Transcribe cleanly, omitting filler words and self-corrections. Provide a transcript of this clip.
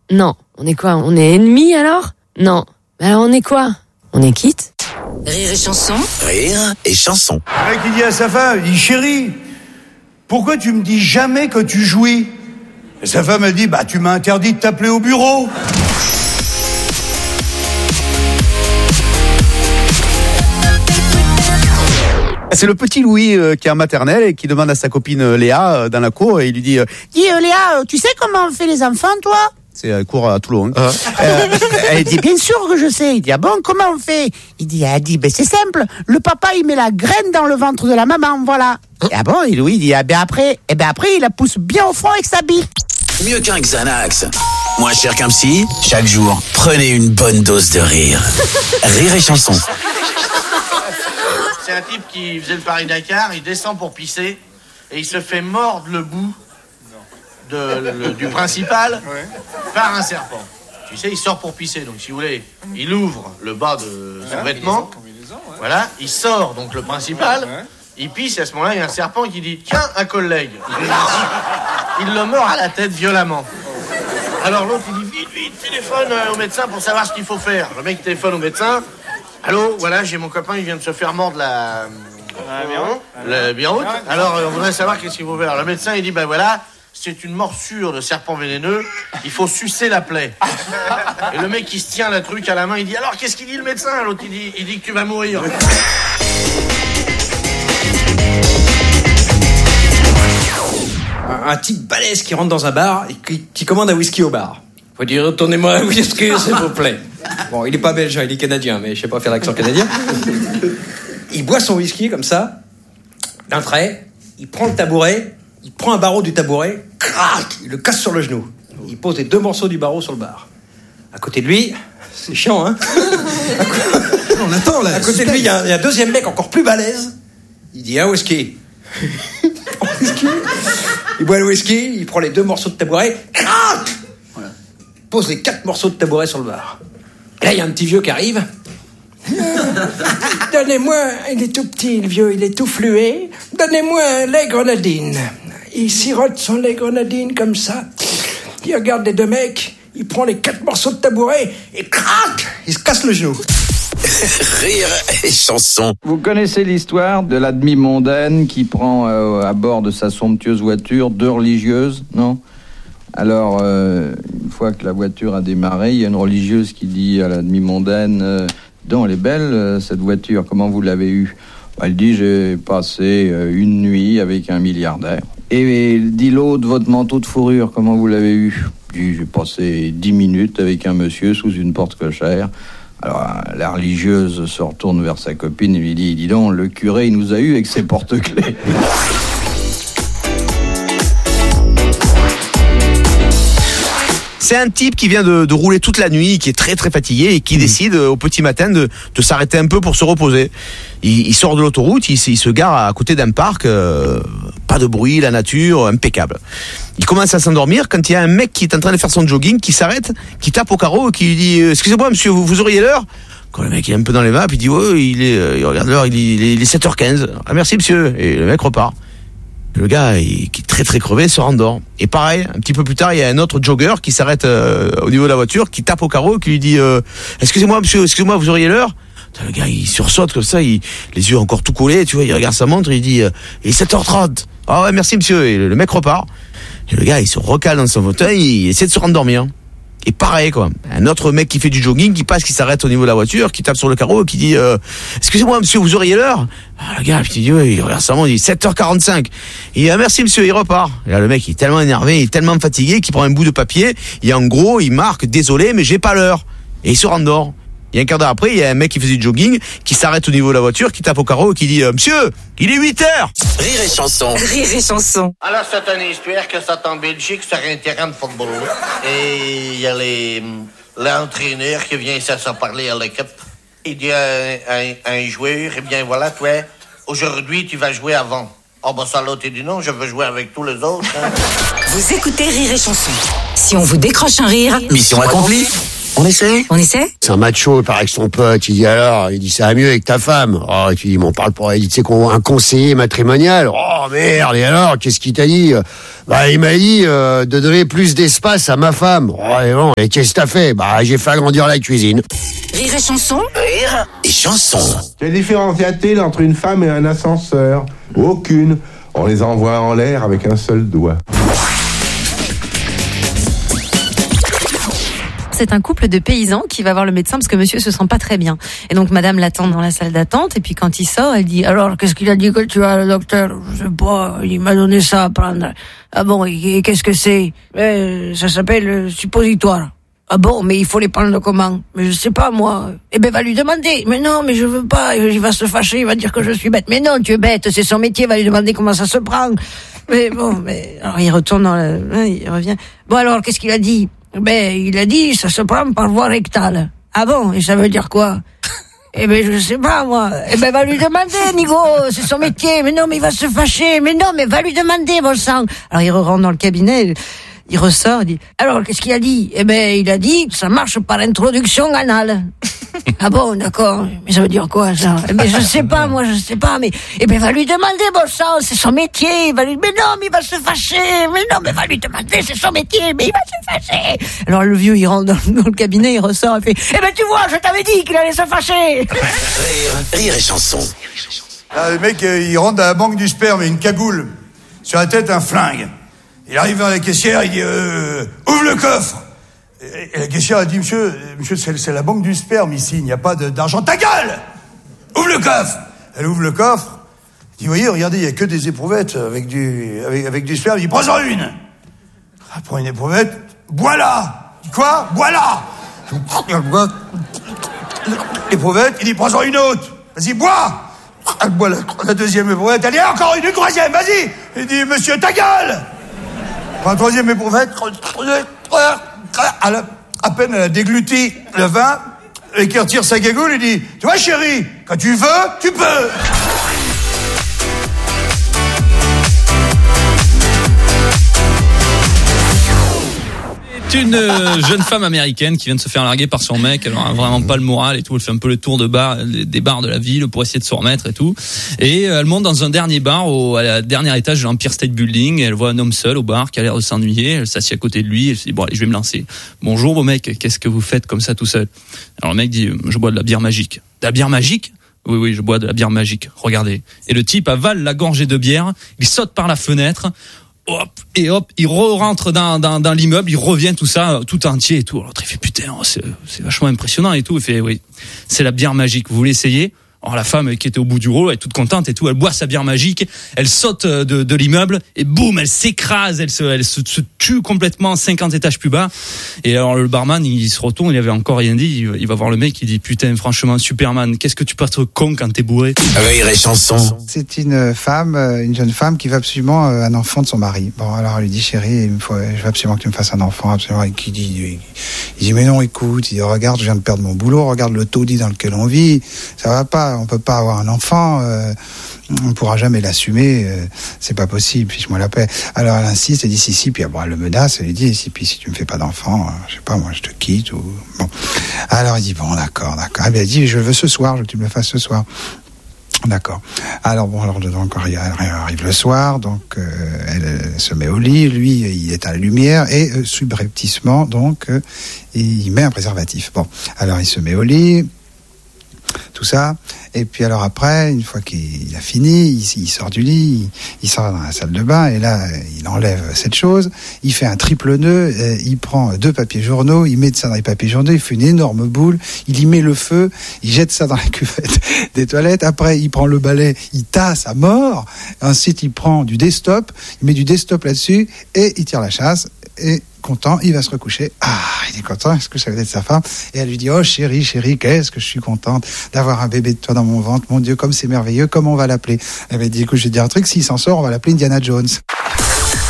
Non. On est quoi? On est ennemis alors? Non. Alors on est quoi? On est quitte? Rire et chanson. Rire et chanson. Le mec, il dit à sa femme, il dit, chérie, pourquoi tu me dis jamais que tu jouis? Et sa femme, elle dit, tu m'as interdit de t'appeler au bureau. C'est le petit Louis qui est en maternelle et qui demande à sa copine Léa dans la cour et il lui dit Dis Léa, tu sais comment on fait les enfants, toi? C'est cours à Toulon. Elle dit bien sûr que je sais. Il dit bon, comment on fait? Elle dit c'est simple. Le papa il met la graine dans le ventre de la maman, voilà. Et Louis il dit après il la pousse bien au front avec sa bite. Mieux qu'un Xanax. Moins cher qu'un psy. Chaque jour, prenez une bonne dose de rire. Rire et chanson. C'est un type qui faisait le Paris-Dakar, il descend pour pisser et il se fait mordre le bout du principal par un serpent. Tu sais, il sort pour pisser, donc si vous voulez, il ouvre le bas de son vêtement, voilà, il sort donc le principal, il pisse et à ce moment-là, il y a un serpent qui dit « Tiens, un collègue !» Il le mord à la tête violemment. Alors l'autre, il dit « Vite, téléphone au médecin pour savoir ce qu'il faut faire. » Le mec téléphone au médecin. Allô, voilà, j'ai mon copain, il vient de se faire mordre la biroute. Alors, on voudrait savoir qu'est-ce qu'il faut faire. Le médecin, il dit, voilà, c'est une morsure de serpent vénéneux, il faut sucer la plaie. Et le mec, il se tient la truc à la main, il dit, alors, qu'est-ce qu'il dit le médecin? L'autre, il dit que tu vas mourir. Un type balèze qui rentre dans un bar et qui commande un whisky au bar. Faut dire, retournez-moi un whisky, s'il vous plaît. Bon, il est pas belge, il est canadien, mais je sais pas faire l'accent canadien. Il boit son whisky comme ça, d'un trait, il prend le tabouret, il prend un barreau du tabouret, crac, il le casse sur le genou. Il pose les 2 morceaux du barreau sur le bar. À côté de lui, c'est chiant, hein. On attend, là. À côté de lui, il y a un deuxième mec encore plus balèze. Il dit, un whisky. Il boit le whisky, il prend les 2 morceaux de tabouret, crac, pose les 4 morceaux de tabouret sur le bar. Et là, il y a un petit vieux qui arrive. Donnez-moi, il est tout petit, le vieux, il est tout fluet. Donnez-moi un lait grenadine. Il sirote son lait grenadine comme ça. Il regarde les 2 mecs, il prend les 4 morceaux de tabouret et crac, il se casse le genou. Rire et chanson. Vous connaissez l'histoire de la demi-mondaine qui prend à bord de sa somptueuse voiture 2 religieuses, non? Alors, une fois que la voiture a démarré, il y a une religieuse qui dit à la demi-mondaine donc, elle est belle, cette voiture, comment vous l'avez eue? Elle dit, j'ai passé une nuit avec un milliardaire. Et dit l'autre, votre manteau de fourrure, comment vous l'avez eu? Elle dit, j'ai passé 10 minutes avec un monsieur sous une porte cochère. Alors, la religieuse se retourne vers sa copine et lui dit, dis donc, le curé, il nous a eu avec ses porte-clés. C'est un type qui vient de rouler toute la nuit, qui est très très fatigué et qui décide au petit matin de s'arrêter un peu pour se reposer. Il sort de l'autoroute, il se gare à côté d'un parc, pas de bruit, la nature, impeccable. Il commence à s'endormir quand il y a un mec qui est en train de faire son jogging, qui s'arrête, qui tape au carreau et qui lui dit « Excusez-moi monsieur, vous auriez l'heure ?» Quand le mec est un peu dans les vapes, il dit « Ouais, il regarde l'heure, il est 7h15. Ah merci monsieur !» Et le mec repart. Le gars, qui est très très crevé, se rendort. Et pareil, un petit peu plus tard, il y a un autre jogger qui s'arrête au niveau de la voiture, qui tape au carreau, qui lui dit excusez-moi monsieur, excusez-moi, vous auriez l'heure? Le gars, il sursaute comme ça, les yeux encore tout collés, tu vois, il regarde sa montre, il dit il est 7h30. Ah ouais, merci monsieur. Et le mec repart. Et le gars, il se recale dans son fauteuil, il essaie de se rendormir. Et pareil, quoi. Un autre mec qui fait du jogging, qui passe, qui s'arrête au niveau de la voiture, qui tape sur le carreau, qui dit excusez-moi monsieur, vous auriez l'heure? Le gars, il dit il regarde sa montre, il dit 7h45. Il dit merci monsieur, il repart. Et là, le mec, il est tellement énervé, il est tellement fatigué qu'il prend un bout de papier, et en gros, il marque désolé, mais j'ai pas l'heure. Et il se rendort. Et un quart d'heure après, il y a un mec qui faisait du jogging, qui s'arrête au niveau de la voiture, qui tape au carreau et qui dit monsieur, il est 8h. Rire et chanson. Rire et chanson. Alors, c'est une histoire que ça en Belgique sur un terrain de football. Et il y a l'entraîneur qui vient s'en parler à l'équipe. Il dit à un joueur, eh bien voilà, toi, aujourd'hui tu vas jouer avant. Oh ben ça l'autre, il dit non, je veux jouer avec tous les autres. Hein. Vous écoutez Rire et chanson. Si on vous décroche un rire, Mission accomplie. On essaie? C'est un macho, il paraît que son pote, il dit alors, il dit ça va mieux avec ta femme. Oh, et puis il m'en parle pour, il dit, tu sais qu'on un conseiller matrimonial. Oh merde, et alors, qu'est-ce qu'il t'a dit? Bah, il m'a dit de donner plus d'espace à ma femme. Oh, et bon, et qu'est-ce que t'as fait? Bah, j'ai fait agrandir la cuisine. Rire et chanson. Rire et chanson. Quelle différence y a-t-il entre une femme et un ascenseur? Aucune. On les envoie en l'air avec un seul doigt. C'est un couple de paysans qui va voir le médecin parce que monsieur se sent pas très bien. Et donc madame l'attend dans la salle d'attente et puis quand il sort, elle dit « Alors, qu'est-ce qu'il a dit que tu as, le docteur ?»« Je sais pas, il m'a donné ça à prendre. »« Ah bon, et qu'est-ce que c'est ?»« Ça s'appelle suppositoire. »« Ah bon, mais il faut les prendre comment ?»« Mais je sais pas, moi. »« Eh ben, va lui demander. »« Mais non, mais je veux pas. Il va se fâcher, il va dire que je suis bête. »« Mais non, tu es bête, c'est son métier, va lui demander comment ça se prend. » Mais bon, mais... Alors il retourne il revient. « Bon alors, qu'est-ce qu'il a dit ?» Ben, il a dit, ça se prend par voie rectale. Ah bon? Et ça veut dire quoi? Eh ben, je sais pas, moi. Eh ben, va lui demander, Nigo, c'est son métier. Mais non, mais il va se fâcher. Mais non, mais va lui demander, bon sang. Alors, il rentre dans le cabinet, il ressort, il dit, alors, qu'est-ce qu'il a dit? Eh ben, il a dit, ça marche par introduction anale. Ah bon, d'accord. Mais ça veut dire quoi, ça? Mais je sais pas, moi, je sais pas, mais, eh ben, va lui demander, bon sang, c'est son métier. Mais non, mais il va se fâcher. Mais non, mais va lui demander, c'est son métier, mais il va se fâcher. Alors, le vieux, il rentre dans le cabinet, il ressort, il fait, eh ben, tu vois, je t'avais dit qu'il allait se fâcher. Rire et chanson. Là, le mec, il rentre dans la banque du sperme, il a une cagoule. Sur la tête, un flingue. Il arrive vers la caissière, il dit, ouvre le coffre. Et la caissière a dit, monsieur, c'est la banque du sperme ici, il n'y a pas d'argent. Ta gueule! Ouvre le coffre! Elle ouvre le coffre. Elle dit, vous voyez, regardez, il n'y a que des éprouvettes avec du sperme. Il dit, prends-en une. Elle prend une éprouvette. Bois-la! Quoi? Bois-la! L'éprouvette, il dit, prends-en une autre. Vas-y, bois! Elle boit la deuxième éprouvette. Elle dit, encore une troisième, vas-y! Il dit, monsieur, ta gueule! Prends la troisième éprouvette. À peine elle a dégluti le vin, et qui retire sa cagoule, il dit, tu vois chérie, quand tu veux, tu peux. C'est une jeune femme américaine qui vient de se faire larguer par son mec. Elle a vraiment pas le moral et tout. Elle fait un peu le tour des bars de la ville pour essayer de se remettre et tout. Et elle monte dans un dernier bar à la dernière étage de l'Empire State Building. Et elle voit un homme seul au bar qui a l'air de s'ennuyer. Elle s'assied à côté de lui. Elle se dit, bon allez, je vais me lancer. Bonjour beau mec, qu'est-ce que vous faites comme ça tout seul? Alors le mec dit, je bois de la bière magique. De la bière magique? Oui, je bois de la bière magique. Regardez. Et le type avale la gorgée de bière. Il saute par la fenêtre. Hop, il rentre dans l'immeuble, il revient tout ça, tout entier et tout. Alors l'autre il fait putain, c'est vachement impressionnant et tout. Il fait oui, c'est la bière magique. Vous voulez essayer? Alors la femme qui était au bout du rouleau, elle est toute contente et tout, elle boit sa bière magique, elle saute de l'immeuble et boum, elle s'écrase, elle se tue complètement 50 étages plus bas. Et alors le barman, il se retourne, il avait encore rien dit, il va voir le mec, il dit putain, franchement Superman, qu'est-ce que tu peux être con quand t'es bourré? Rire et chanson. C'est une jeune femme qui veut absolument un enfant de son mari. Bon, alors elle lui dit chérie, je veux absolument que tu me fasses un enfant, absolument. Et il dit mais non, écoute, il dit regarde, je viens de perdre mon boulot, regarde le taudis dans lequel on vit, ça va pas. On peut pas avoir un enfant, on pourra jamais l'assumer, c'est pas possible, fiche-moi la paix. Alors elle insiste, elle dit si, puis bon, elle le menace, elle lui dit si tu me fais pas d'enfant, je sais pas, moi je te quitte ou bon. Alors il dit bon d'accord. Elle lui dit je veux ce soir, je veux que tu me le fasses ce soir. D'accord. Alors donc arrive le soir, donc elle se met au lit, lui il est à la lumière et subrepticement donc il met un préservatif. Bon, alors il se met au lit. Tout ça, et puis alors après, une fois qu'il a fini, il sort du lit, il sort dans la salle de bain, et là, il enlève cette chose, il fait un triple nœud, il prend 2 papiers journaux, il met ça dans les papiers journaux, il fait une énorme boule, il y met le feu, il jette ça dans la cuvette des toilettes, après il prend le balai, il tasse à mort, ensuite il prend du desktop, il met du desktop là-dessus, et il tire la chasse, et content, il va se recoucher. Ah, il est content, est-ce que ça veut être sa femme? Et elle lui dit, oh chérie, qu'est-ce que je suis contente d'avoir un bébé de toi dans mon ventre, mon Dieu, comme c'est merveilleux, comment on va l'appeler? Elle m'a dit, écoute, je vais te dire un truc, s'il s'en sort, on va l'appeler Indiana Jones.